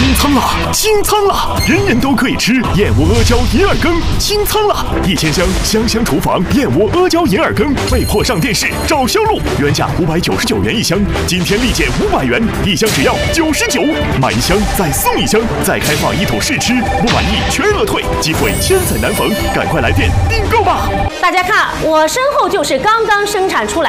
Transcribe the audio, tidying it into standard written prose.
清仓了，清仓了！人人都可以吃燕窝阿胶银耳羹，清仓了！1000箱香香厨房燕窝阿胶银耳羹被迫上电视找销路，原价599元一箱，今天立减500元，一箱只要99，买一箱再送一箱，再开放一桶试吃，不满意全额退，机会千载难逢，赶快来电订购吧！ 大家看，我身后就是刚刚生产出来